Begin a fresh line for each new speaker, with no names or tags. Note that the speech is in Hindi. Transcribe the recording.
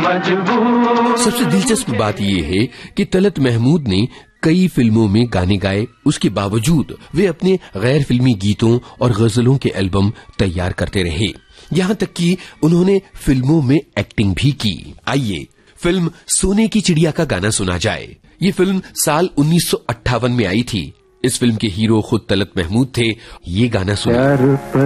मजबूर।
सबसे दिलचस्प बात यह है कि तलत महमूद ने कई फिल्मों में गाने गाए, उसके बावजूद वे अपने गैर फिल्मी गीतों और गजलों के एल्बम तैयार करते रहे, यहाँ तक कि उन्होंने फिल्मों में एक्टिंग भी की। आइए फिल्म सोने की चिड़िया का गाना सुना जाए। ये फिल्म साल 1958 में आई थी। इस फिल्म के हीरो खुद तलत महमूद थे। ये गाना सुना।